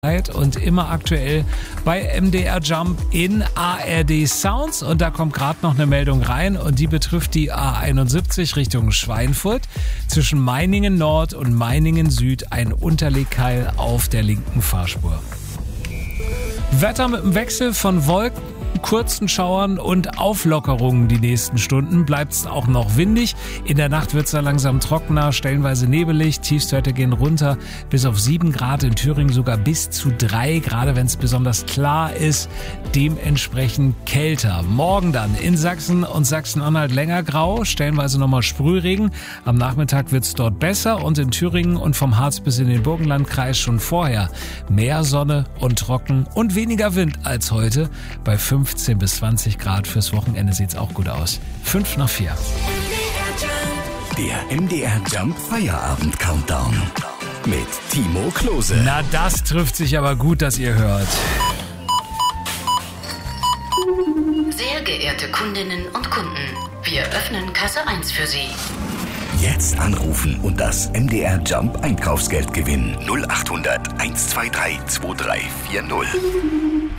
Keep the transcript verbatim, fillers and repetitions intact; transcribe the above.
Und immer aktuell bei M D R Jump in A R D Sounds. Und da kommt gerade noch eine Meldung rein und die betrifft die A einundsiebzig Richtung Schweinfurt. Zwischen Meiningen Nord und Meiningen Süd ein Unterlegkeil auf der linken Fahrspur. Wetter mit dem Wechsel von Wolken, kurzen Schauern und Auflockerungen die nächsten Stunden. Bleibt es auch noch windig. In der Nacht wird es dann langsam trockener, stellenweise nebelig. Tiefstwerte gehen runter bis auf sieben Grad, in Thüringen sogar bis zu drei, gerade wenn es besonders klar ist. Dementsprechend kälter. Morgen dann in Sachsen und Sachsen-Anhalt länger grau, stellenweise nochmal Sprühregen. Am Nachmittag wird es dort besser und in Thüringen und vom Harz bis in den Burgenlandkreis schon vorher mehr Sonne und trocken und weniger Wind als heute bei fünfzehn bis zwanzig Grad. Fürs Wochenende sieht's auch gut aus. Fünf nach vier. Der M D R Jump Feierabend Countdown mit Timo Klose. Na, das trifft sich aber gut, dass ihr hört. Sehr geehrte Kundinnen und Kunden, wir öffnen Kasse eins für Sie. Jetzt anrufen und das M D R Jump Einkaufsgeld gewinnen. null acht hundert eins zwei drei zwei drei vier null.